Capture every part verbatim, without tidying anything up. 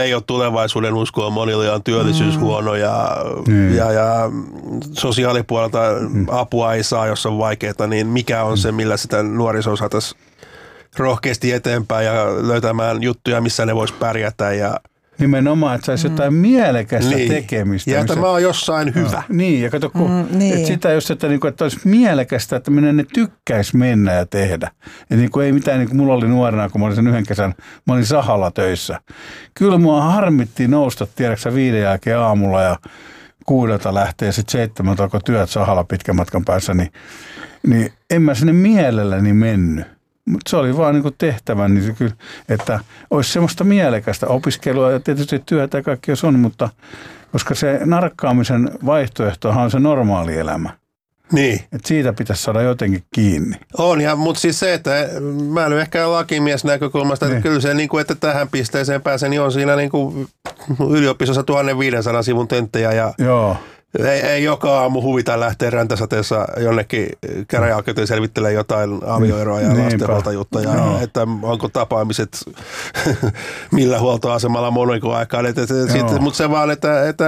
ei ole tulevaisuuden uskoa, monilla on työllisyys mm. huono ja, mm. ja, ja sosiaalipuolelta mm. apua ei saa, jos on vaikeaa, niin mikä on mm. se, millä sitä nuorisoa saataisiin rohkeasti eteenpäin ja löytämään juttuja, missä ne vois pärjätä ja nimenomaan, että saisi mm. jotain mielekästä niin. tekemistä. Ja että mä oon jossain hyvä. No, niin, ja kato, kun, mm, niin. että sitä just, että, niin että olisi mielekästä, että minä ne tykkäisi mennä ja tehdä. Ja niin kuin ei mitään, niin kuin mulla oli nuorena, kun mä olin sen yhden kesän, mä olin sahalla töissä. Kyllä mua harmitti nousta, tiedäksä, viiden jälkeen aamulla ja kuudelta lähtee ja sitten seitsemältä alkoi työt sahalla pitkän matkan päässä, niin, niin en mä sinne mielelläni mennyt. Mutta se oli vaan niin tehtävä, niin kyllä, että olisi semmoista mielekästä opiskelua ja tietysti työtä ja kaikki jos on, mutta koska se narkkaamisen vaihtoehtohan on se normaali elämä. Niin. Että siitä pitäisi saada jotenkin kiinni. On, ja, mutta siis se, että mä en ole ehkä lakimies näkökulmasta, että niin. kyllä se, niin kuin, että tähän pisteeseen pääsen, niin on siinä niin kuin yliopistossa tuhatviisisataa sivun tenttejä ja joo. Ei, ei joka aamu huvita lähteä räntäsateessa jonnekin käräjäoikeuteen selvittelee jotain avioeroa ja lastenhuoltajuttuja, no. että onko tapaamiset millä huoltoasemalla moniko aikaan. Mutta se vaan, että, että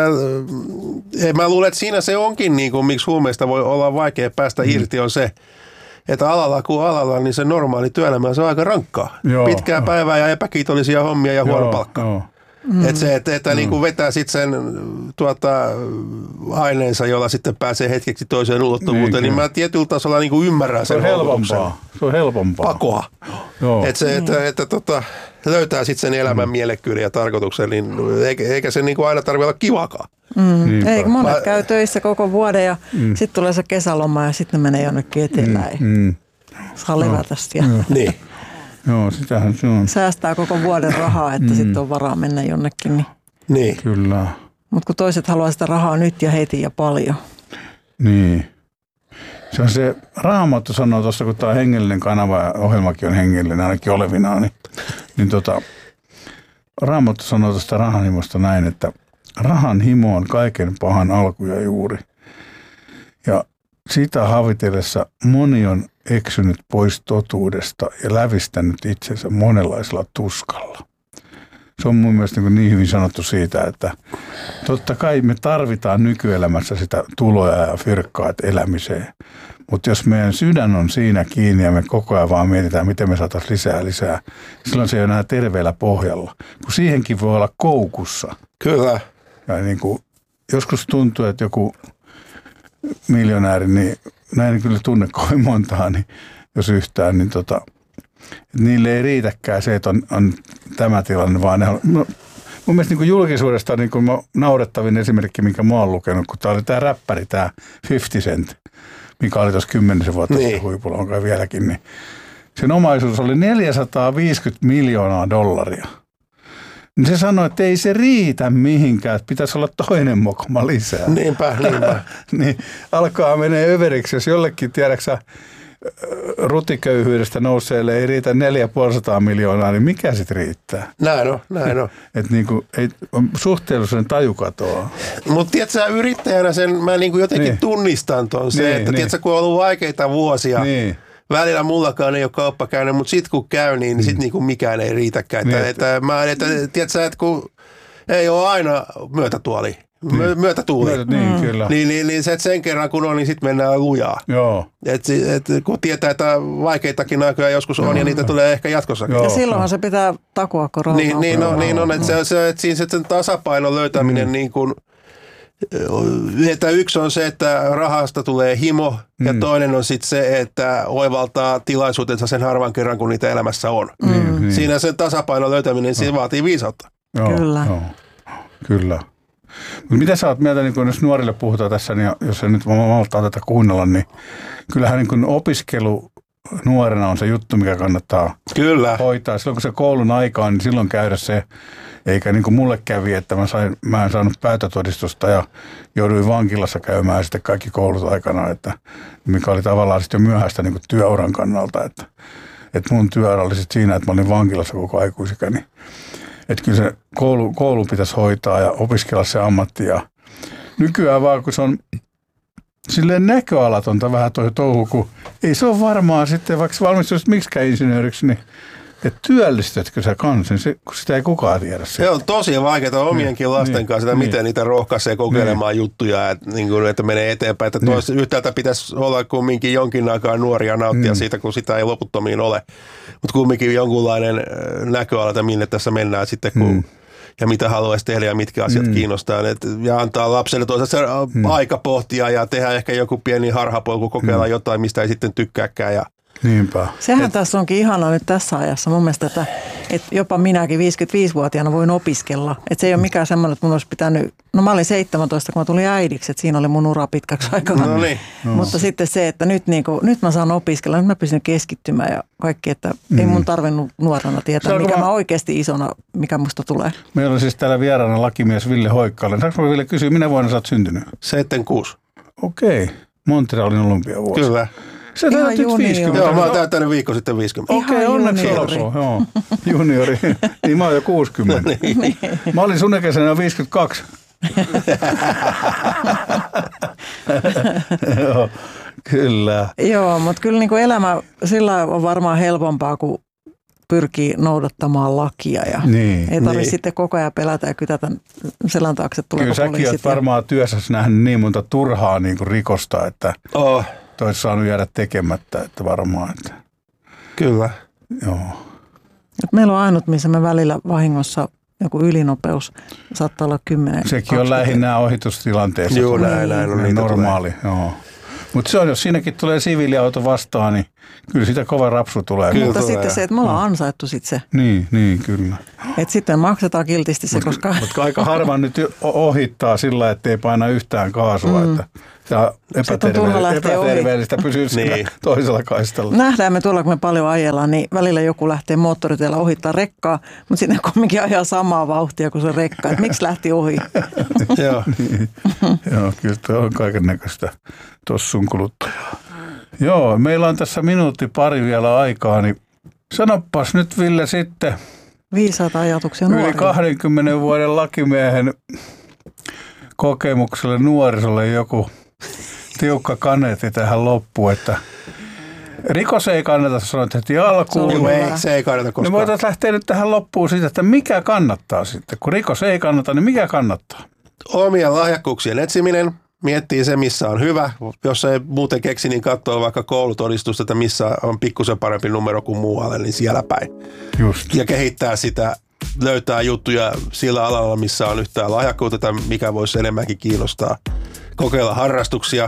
mä luulen, että siinä se onkin, niin kuin, miksi huumeista voi olla vaikea päästä mm. irti, on se, että alalla kuin alalla, niin se normaali työelämä se on aika rankkaa. Joo, Pitkää no. päivää ja epäkiitollisia hommia ja huono palkka. Joo. Mm. Että se, että, että mm. niin kuin vetää sitten sen tuota, aineensa, jolla sitten pääsee hetkeksi toiseen ulottuvuuteen, niin, niin mä tietyllä tasolla niin kuin ymmärrän sen. Se on helpompaa. Se on helpompaa. Pakoa. Että se, että, että, että tota, löytää sitten sen elämän mm. mielekkyyden ja tarkoituksen, niin eikä, eikä se niin kuin aina tarvitse olla kivakaan. Mm. Ei, monet mä... käy töissä koko vuoden ja mm. sitten tulee se kesäloma ja sitten ne menee jonnekin etelään. Mm. Mm. Saa levätä siellä. Mm. Niin. Joo, sitähän se on. Säästää koko vuoden rahaa, että mm. sitten on varaa mennä jonnekin. Niin. niin. Kyllä. Mutta kun toiset haluaa sitä rahaa nyt ja heti ja paljon. Niin. Se on se, Raamattu sanoo tuossa, kun tämä on hengellinen kanava ja ohjelmakin on hengellinen, ainakin olevinaan, niin, niin tota, Raamattu sanoo tuosta rahan himosta näin, että rahan himo on kaiken pahan alku ja juuri. Ja sitä havitellessa moni on eksynyt pois totuudesta ja lävistänyt itsensä monenlaisella tuskalla. Se on mun mielestä niin, niin hyvin sanottu siitä, että totta kai me tarvitaan nykyelämässä sitä tuloja ja fyrkkaa elämiseen. Mutta jos meidän sydän on siinä kiinni ja me koko ajan vaan mietitään, miten me saataisiin lisää lisää, silloin se ei ole enää terveellä pohjalla. Kun siihenkin voi olla koukussa. Kyllä. Ja niin kuin, joskus tuntuu, että joku miljonääri, niin näin kyllä tunne kovin montaa, niin jos yhtään, niin tota, niille ei riitäkään se, että on, on tämä tilanne, vaan ne on, no, mun mielestä niin kuin julkisuudesta niin kuin naurettavin esimerkki, minkä mä oon lukenut, kun tämä oli tämä räppäri, tämä fifty cent, mikä oli tuossa kymmenisen vuotta niin. huipulla, onko vieläkin, niin sen omaisuus oli neljäsataaviisikymmentä miljoonaa dollaria. Niin se sanoi, että ei se riitä mihinkään, että pitäisi olla toinen mokoma lisää. Niinpä, niinpä. niin alkaa menee överiksi, jos jollekin, tiedäksä, rutiköyhyydestä nouseelle ei riitä neljäsataaviisikymmentä miljoonaa, niin mikä sitten riittää? Näin on, näin on. Että niinku, ei, suhteellisuuden taju katoaa. Mutta tiedätkö, yrittäjänä sen mä niinku jotenkin niin. tunnistan tuon se, niin, että niin. tiedätkö, kun on ollut vaikeita vuosia, niin. välillä mullakaan ei ole kauppa käynyt, mutta sitten kun käy, niin mm. sitten niinku mikään ei riitäkään. Niin. Että, että, mä, että, tiedätkö, että kun ei ole aina myötätuoli. Niin. Myötätuuli. Myötä, niin, mm. kyllä. Niin, niin, niin se, että sen kerran kun on, niin sitten mennään lujaa. Joo. Et, et, kun tietää, että vaikeitakin aikoja joskus on, joo, ja niitä joo. tulee ehkä jatkossakin. Joo. Ja silloinhan se pitää takua koronaa. Niin, niin, no, niin on, että se, se, että siinä se, sen tasapainon löytäminen, mm. niin kuin, että yksi on se, että rahasta tulee himo, mm. ja toinen on sitten se, että oivaltaa tilaisuutensa sen harvan kerran, kun niitä elämässä on. Mm. Siinä sen tasapainon löytäminen, siinä vaatii viisautta. Joo, kyllä. Joo. Kyllä. Mutta mitä sä oot mieltä, niin kun jos nuorille puhutaan tässä, niin jos se nyt maltaa tätä kuunnella, niin kyllähän niin kun opiskelu nuorena on se juttu, mikä kannattaa Kyllä. hoitaa. Silloin kun se koulun aika on, niin silloin käydä se, eikä niin kuin mulle kävi, että mä, sain, mä en saanut päätötodistusta ja jouduin vankilassa käymään sitten kaikki koulut aikana, että, mikä oli tavallaan sitten jo myöhäistä niin kuin työuran kannalta, että, että mun työura oli sitten siinä, että mä olin vankilassa koko aikuisikäni. Että kyllä se koulu, koulu pitäisi hoitaa ja opiskella se ammatti. Ja nykyään vaan, kun se on silleen näköalatonta vähän toi touhu, kun ei se ole varmaan sitten, vaikka valmistuisit miksikään insinööriksi, niin että työllistätkö sä kanssa, se, kun sitä ei kukaan tiedä. Se on tosi vaikeaa omienkin lasten niin, kanssa, että niin. miten niitä rohkaisee kokeilemaan niin. juttuja, että, niin kuin, että menee eteenpäin. Että tois, niin. Yhtäältä pitäisi olla kumminkin jonkin aikaa nuoria nauttia mm. siitä, kun sitä ei loputtomiin ole. Mutta kumminkin jonkunlainen näköala, minne tässä mennään sitten, kun... Mm. ja mitä haluaisi tehdä ja mitkä asiat mm. kiinnostaa. Et, ja antaa lapselle toisaalta mm. aika pohtia ja tehdä ehkä joku pieni harhapolku, kokeilla mm. jotain, mistä ei sitten tykkääkään. Ja, Niinpä. Sehän et, tässä onkin ihanaa nyt tässä ajassa mun mielestä, että, että jopa minäkin viisikymmentäviisivuotiaana voin opiskella. Että se ei ole mikään semmoinen, että mun olisi pitänyt, no mä olin seitsemäntoista, kun mä tulin äidiksi, että siinä oli mun ura pitkäksi aikaa. No niin. No. Mutta sitten se, että nyt, niin kuin, nyt mä saan opiskella, nyt mä pystyn keskittymään ja kaikki, että mm. ei mun tarvinnut nuorena tietää, mikä mä oikeasti isona, mikä musta tulee. Meillä on siis täällä vieraana lakimies Ville Hoikkaala. Saanko mä Ville kysyä, minä vuonna sä oot syntynyt? seitsemänkymmentäkuusi. Okei, Montrealin olympiavuosi. Kyllä. Se täytyy viisikymmentä. Joo, mä oon täyttänyt viikko sitten viisikymmentä. Okei, okay, onneksi olkoon. Joo, juniori. Niin mä oon jo kuusikymmentä. niin. Mä olin sun ikäisenä viisikymmentäkaksi. Joo, kyllä. Joo, mutta kyllä niin kuin elämä sillä on varmaan helpompaa, kun pyrkii noudattamaan lakia ja niin, ei tarvitse niin. sitten koko ajan pelätä ja kytätä selän taakse tuleeko poliisit. Kyllä säkin oot varmaan työssäsi nähnyt niin monta turhaa niin kuin rikosta, että oh. toisi saanut jäädä tekemättä, että varmaan. Että. Kyllä. Joo. Et meillä on ainut, missä me välillä vahingossa joku ylinopeus saattaa olla kymmenen. Sekin on lähinnä ohitustilanteessa. Joo, näin, näin on niitä normaali, joo. Mutta se on, jos siinäkin tulee siviiliauto vastaan, niin kyllä sitä kova rapsu tulee. Kyllä mutta tulee. Sitten se, että me ollaan ansaittu sitten se. Niin, niin kyllä. Että sitten maksetaan kiltisti se, mut, koska... Mutta aika harva nyt ohittaa sillä, ettei paina yhtään kaasua, mm. että se on epäterveellistä, epäterveellistä pysyä siinä niin. toisella kaistalla. Nähdään me tuolla, kun me paljon ajellaan, niin välillä joku lähtee moottoriteillä ohittaa rekkaa, mutta sinne kumminkin ajaa samaa vauhtia kuin se rekka. Että miksi lähti ohi? Joo. niin. Joo, kyllä tuo on kaiken näköistä tossun kuluttajaa. Joo, meillä on tässä minuutti pari vielä aikaa, niin sanopas nyt Ville sitten. Viisaita ajatuksia nuorille. Yli kahdenkymmenen vuoden lakimiehen kokemukselle nuorisolle joku tiukka kaneetti tähän loppuun, että rikos ei kannata, sanoa heti alkuun. Joo, ei, se ei kannata koskaan. Me voitaisiin lähteä nyt tähän loppuun siitä, että mikä kannattaa sitten. Kun rikos ei kannata, niin mikä kannattaa? Omien lahjakkuuksien etsiminen. Miettii se, missä on hyvä. Jos ei muuten keksi, niin katsoo vaikka koulutodistusta, että missä on pikkusen parempi numero kuin muualle, niin siellä päin. Just. Ja kehittää sitä, löytää juttuja sillä alalla, missä on yhtään lahjakkuutta tai mikä voisi enemmänkin kiinnostaa. Kokeilla harrastuksia.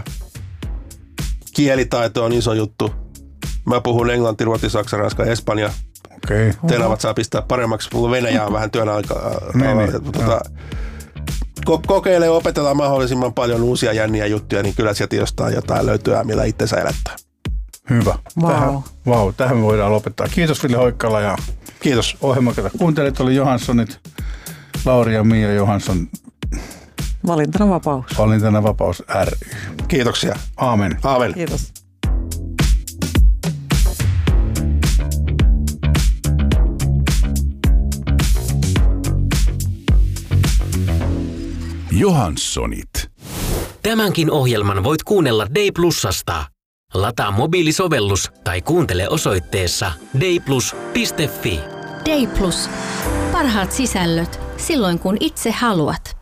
Kielitaito on iso juttu. Mä puhun englanti, ruotsi, saksa, ranska, espanja. Okei. Okay. Tenavat saa pistää paremmaksi. Mulla Venäjä on vähän työn aikaa. Tuota, kokeile ja opetellaan mahdollisimman paljon uusia jänniä juttuja, niin kyllä sieltä jostain jotain löytyy, millä itsensä elättää. Hyvä. Wow. Tähän, wow, tähän me voidaan lopettaa. Kiitos Ville Hoikkala ja kiitos. Ohjelma, ketä kuuntelit, oli Johanssonit, Lauri ja Mia Johansson. Valintana vapaus. Valintana vapaus ry. Kiitoksia. Aamen. Aamen. Kiitos. Johanssonit. Tämänkin ohjelman voit kuunnella Day Plusasta. Lataa mobiilisovellus tai kuuntele osoitteessa dayplus piste fi. Day Plus. Parhaat sisällöt silloin kun itse haluat.